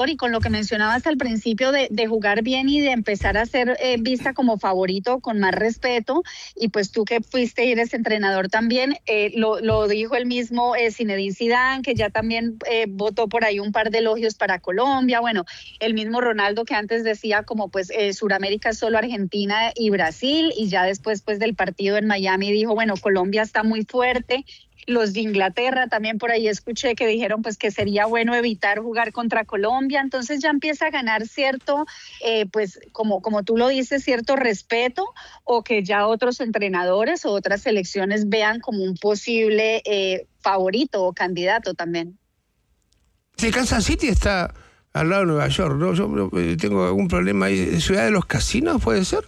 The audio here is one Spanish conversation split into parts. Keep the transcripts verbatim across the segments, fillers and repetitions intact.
y con lo que mencionabas al principio de, de jugar bien y de empezar a ser eh, vista como favorito con más respeto, y pues tú que fuiste y eres entrenador también, eh, lo, lo dijo el mismo eh, Zinedine Zidane, que ya también eh, votó por ahí un par de elogios para Colombia, bueno, el mismo Ronaldo que antes decía como pues eh, Suramérica es solo Argentina y Brasil, y ya después pues del partido en Miami dijo, bueno, Colombia está muy fuerte. Los de Inglaterra también por ahí escuché que dijeron pues que sería bueno evitar jugar contra Colombia, entonces ya empieza a ganar cierto, eh, pues como, como tú lo dices, cierto respeto, o que ya otros entrenadores o otras selecciones vean como un posible eh, favorito o candidato también. Sí, Kansas City está al lado de Nueva York, ¿no? Yo eh, tengo algún problema ahí. ¿Ciudad de los casinos puede ser?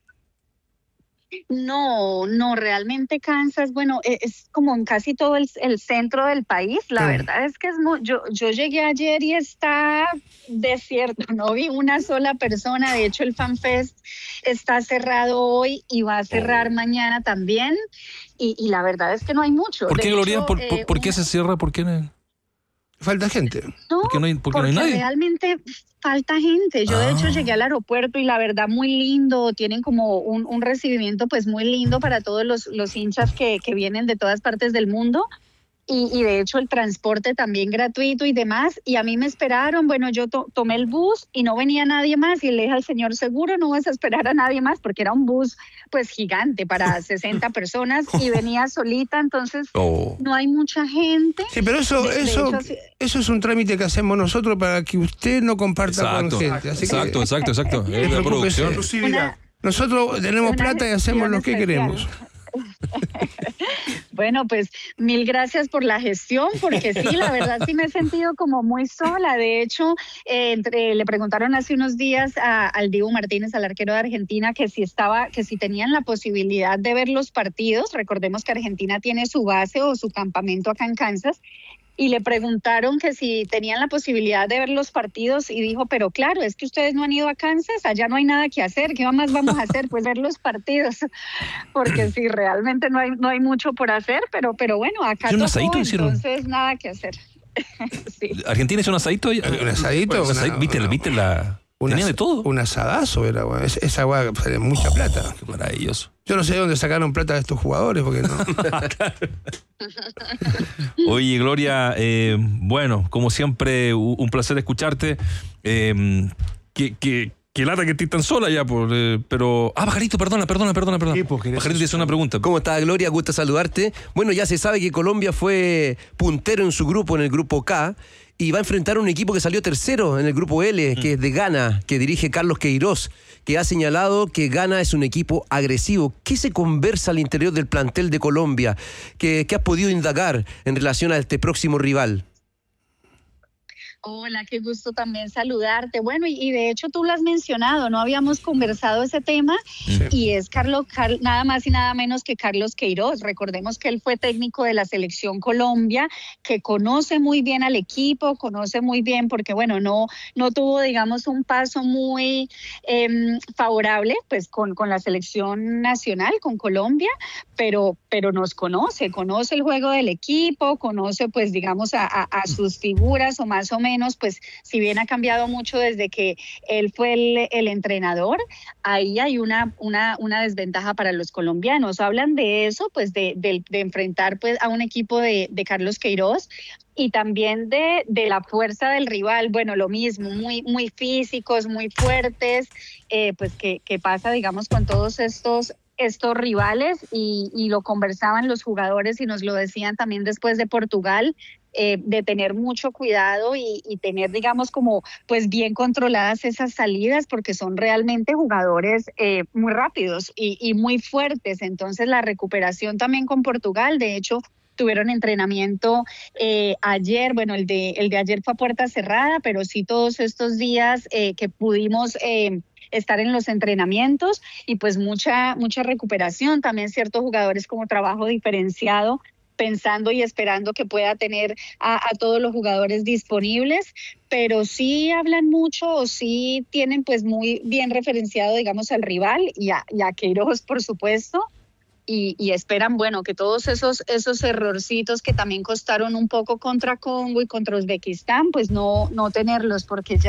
No, no, realmente Kansas, bueno, e- es como en casi todo el, el centro del país. La Sí. verdad es que es muy, yo, yo llegué ayer y está desierto, no vi una sola persona. De hecho, el FanFest está cerrado hoy y va a cerrar Oh. mañana también. Y, y la verdad es que no hay mucho. ¿Por De qué, Gloria? hecho, ¿Por, eh, por, por qué una- se cierra? ¿Por qué no, Falta gente. No, por qué no hay, por qué no porque hay nadie? realmente falta gente. Yo de hecho Ah. llegué al aeropuerto y la verdad muy lindo, tienen como un, un recibimiento pues muy lindo para todos los, los hinchas que, que vienen de todas partes del mundo. Y, y de hecho el transporte también gratuito y demás, y a mí me esperaron, bueno, yo to tomé el bus y no venía nadie más, y le dije al señor, seguro no vas a esperar a nadie más, porque era un bus pues gigante para sesenta personas y venía solita, entonces Oh. no hay mucha gente. Sí, pero eso, De- de eso, hecho, así- eso es un trámite que hacemos nosotros para que usted no comparta Exacto, con gente. Así exacto, que exacto, exacto. Es la preocúpese. producción. Exclusividad. nosotros tenemos Una plata y hacemos lo que gestión queremos. Bueno, pues mil gracias por la gestión, porque sí, la verdad sí me he sentido como muy sola. De hecho, eh, entre, le preguntaron hace unos días a, al Dibu Martínez, al arquero de Argentina, que si estaba, que si tenían la posibilidad de ver los partidos. Recordemos que Argentina tiene su base o su campamento acá en Kansas. Y le preguntaron que si tenían la posibilidad de ver los partidos y dijo, pero claro, es que ustedes no han ido a Kansas, allá no hay nada que hacer, ¿qué más vamos a hacer? Pues ver los partidos, porque sí, realmente no hay, no hay mucho por hacer, pero, pero bueno, acá ¿Y un tocó, asadito hicieron? entonces nada que hacer. Sí. ¿Argentina hizo un asadito? Un asadito, Un asadito, una- ¿Viste, una- ¿viste la...? Un Tenía as- de todo. Un asadazo era, güey. Es- Esa güey sale mucha plata. Qué maravilloso. Yo no sé de dónde sacaron plata de estos jugadores, porque no. Oye, Gloria, eh, bueno, como siempre, u- un placer escucharte. Eh, que, que, que lata que estés tan sola ya, por, eh, pero... Ah, Pajarito, perdona, perdona, perdona, perdona. Sí, porque Pajarito te hizo una pregunta. ¿Cómo estás, Gloria? Gusto saludarte. Bueno, ya se sabe que Colombia fue puntero en su grupo, en el grupo K, y va a enfrentar a un equipo que salió tercero en el grupo L, que es de Ghana, que dirige Carlos Queiroz, que ha señalado que Ghana es un equipo agresivo. ¿Qué se conversa al interior del plantel de Colombia? ¿Qué, qué has podido indagar en relación a este próximo rival? Hola, qué gusto también saludarte. Bueno, y, y de hecho tú lo has mencionado, no habíamos conversado ese tema, Sí. y es Carlos, Car- nada más y nada menos que Carlos Queiroz. Recordemos que él fue técnico de la Selección Colombia, que conoce muy bien al equipo, conoce muy bien, porque bueno, no, no tuvo, digamos, un paso muy eh, favorable pues con, con la selección nacional, con Colombia, pero, pero nos conoce, conoce el juego del equipo, conoce pues digamos a, a, a sus figuras, o más o menos, pues si bien ha cambiado mucho desde que él fue el, el entrenador, ahí hay una, una, una desventaja para los colombianos. Hablan de eso, pues de, de, de enfrentar pues a un equipo de, de Carlos Queiroz, y también de, de la fuerza del rival. Bueno, lo mismo, muy, muy físicos, muy fuertes, eh, pues que, que pasa, digamos, con todos estos estos rivales, y, y lo conversaban los jugadores y nos lo decían también después de Portugal, eh, de tener mucho cuidado y, y tener, digamos, como pues bien controladas esas salidas, porque son realmente jugadores eh, muy rápidos y, y muy fuertes. Entonces la recuperación también con Portugal, de hecho, tuvieron entrenamiento eh, ayer, bueno, el de, el de ayer fue a puerta cerrada, pero sí todos estos días eh, que pudimos eh, estar en los entrenamientos, y pues mucha, mucha recuperación, también ciertos jugadores como trabajo diferenciado, pensando y esperando que pueda tener a, a todos los jugadores disponibles, pero sí hablan mucho, o sí tienen pues muy bien referenciado, digamos, al rival y a, y a Queiroz, por supuesto. Y, y esperan, bueno, que todos esos, esos errorcitos que también costaron un poco contra Congo y contra Uzbekistán, pues no, no tenerlos, porque ya